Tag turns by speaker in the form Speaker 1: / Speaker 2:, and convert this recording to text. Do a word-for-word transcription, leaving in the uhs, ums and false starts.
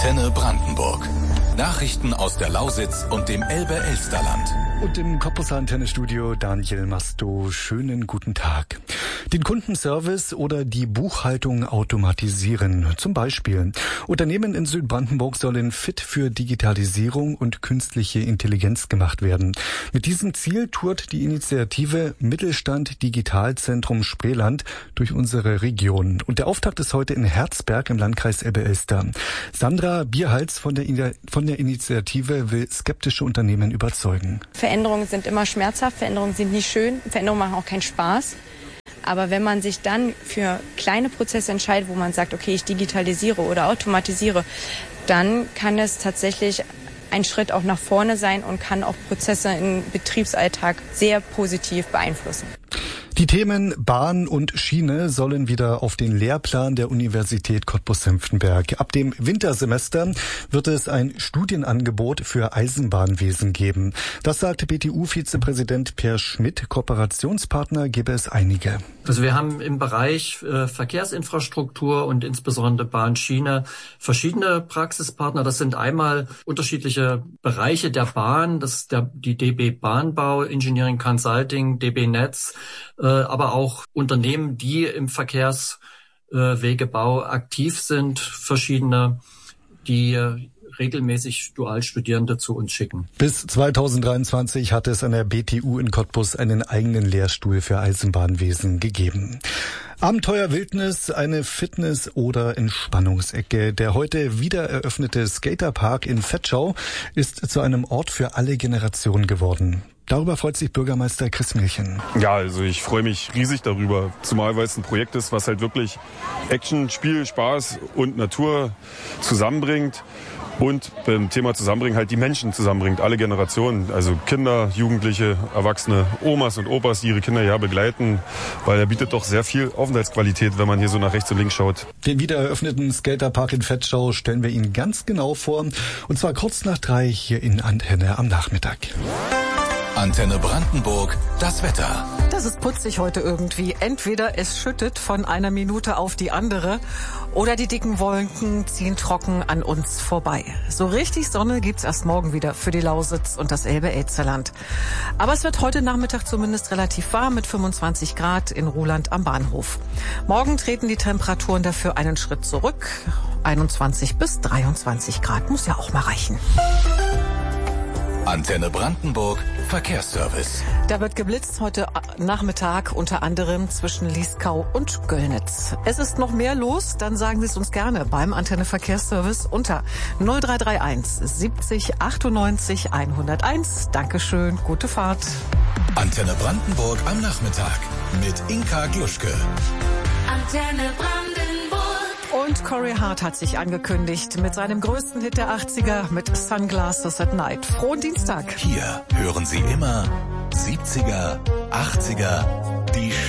Speaker 1: Antenne Brandenburg. Nachrichten aus der Lausitz und dem Elbe-Elsterland.
Speaker 2: Und im Cottbuser Antennestudio Daniel Masto. Schönen guten Tag. Den Kundenservice oder die Buchhaltung automatisieren. Zum Beispiel. Unternehmen in Südbrandenburg sollen fit für Digitalisierung und künstliche Intelligenz gemacht werden. Mit diesem Ziel tourt die Initiative Mittelstand Digitalzentrum Spreeland durch unsere Region. Und der Auftakt ist heute in Herzberg im Landkreis Elbe-Elster. Sandra Bierhals von der, von der Initiative will skeptische Unternehmen überzeugen.
Speaker 3: Veränderungen sind immer schmerzhaft, Veränderungen sind nicht schön, Veränderungen machen auch keinen Spaß. Aber wenn man sich dann für kleine Prozesse entscheidet, wo man sagt, okay, ich digitalisiere oder automatisiere, dann kann es tatsächlich ein Schritt auch nach vorne sein und kann auch Prozesse im Betriebsalltag sehr positiv beeinflussen.
Speaker 2: Die Themen Bahn und Schiene sollen wieder auf den Lehrplan der Universität Cottbus-Senftenberg. Ab dem Wintersemester wird es ein Studienangebot für Eisenbahnwesen geben. Das sagte B T U-Vizepräsident Per Schmidt. Kooperationspartner gäbe es einige.
Speaker 4: Also wir haben im Bereich äh, Verkehrsinfrastruktur und insbesondere Bahn-Schiene verschiedene Praxispartner. Das sind einmal unterschiedliche Bereiche der Bahn, das ist der, die D B Bahnbau, Engineering Consulting, D B Netz, äh, aber auch Unternehmen, die im Verkehrswegebau äh, aktiv sind, verschiedene, die äh, regelmäßig Dualstudierende zu uns schicken.
Speaker 2: Bis zweitausenddreiundzwanzig hatte es an der B T U in Cottbus einen eigenen Lehrstuhl für Eisenbahnwesen gegeben. Abenteuer, Wildnis, eine Fitness- oder Entspannungsecke. Der heute wieder eröffnete Skaterpark in Vetschau ist zu einem Ort für alle Generationen geworden. Darüber freut sich Bürgermeister Chris Milchen.
Speaker 5: Ja, also ich freue mich riesig darüber, zumal weil es ein Projekt ist, was halt wirklich Action, Spiel, Spaß und Natur zusammenbringt. Und beim Thema Zusammenbringen halt die Menschen zusammenbringt, alle Generationen, also Kinder, Jugendliche, Erwachsene, Omas und Opas, die ihre Kinder ja begleiten, weil er bietet doch sehr viel Aufenthaltsqualität, wenn man hier so nach rechts und links schaut.
Speaker 2: Den wieder eröffneten Skaterpark in Vetschau stellen wir Ihnen ganz genau vor, und zwar kurz nach drei hier in Antenne am Nachmittag.
Speaker 1: Antenne Brandenburg, das Wetter.
Speaker 6: Das ist putzig heute irgendwie. Entweder es schüttet von einer Minute auf die andere oder die dicken Wolken ziehen trocken an uns vorbei. So richtig Sonne gibt's erst morgen wieder für die Lausitz und das Elbe-Elsterland. Aber es wird heute Nachmittag zumindest relativ warm mit fünfundzwanzig Grad in Ruhland am Bahnhof. Morgen treten die Temperaturen dafür einen Schritt zurück. einundzwanzig bis dreiundzwanzig Grad muss ja auch mal reichen.
Speaker 1: Antenne Brandenburg, Verkehrsservice.
Speaker 6: Da wird geblitzt heute Nachmittag unter anderem zwischen Lieskau und Göllnitz. Es ist noch mehr los, dann sagen Sie es uns gerne beim Antenne Verkehrsservice unter null drei drei eins siebzig achtundneunzig hunderteins. Dankeschön, gute Fahrt.
Speaker 1: Antenne Brandenburg am Nachmittag mit Inka Gluschke.
Speaker 7: Antenne Brandenburg.
Speaker 6: Und Corey Hart hat sich angekündigt mit seinem größten Hit der achtziger mit Sunglasses at Night. Frohen Dienstag.
Speaker 1: Hier hören Sie immer siebziger, achtziger, die